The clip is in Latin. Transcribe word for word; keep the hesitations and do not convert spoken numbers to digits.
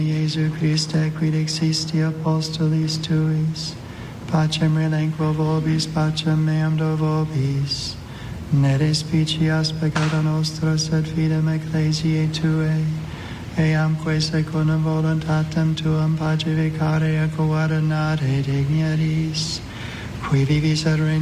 Jesu Christe, quid existi apostolis tuis, pacem relinquo vobis, pacem meam do vobis, ne despicias peccata nostra, sed fidem ecclesiae Tuae, eamque secundum voluntatem Tuam pacificare et coordinare dignitas, qui vivis et regnis